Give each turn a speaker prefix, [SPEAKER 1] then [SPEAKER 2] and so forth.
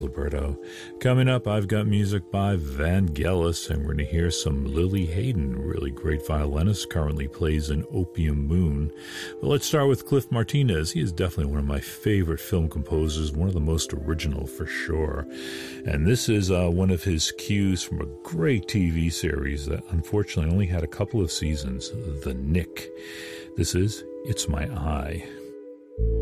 [SPEAKER 1] Liberto. Coming up, I've got music by Vangelis, and we're going to hear some Lily Hayden, really great violinist, currently plays in Opium Moon. But let's start with Cliff Martinez. He is definitely one of my favorite film composers, one of the most original for sure. And this is one of his cues from a great TV series that unfortunately only had a couple of seasons, The Knick. This is It's My Eye.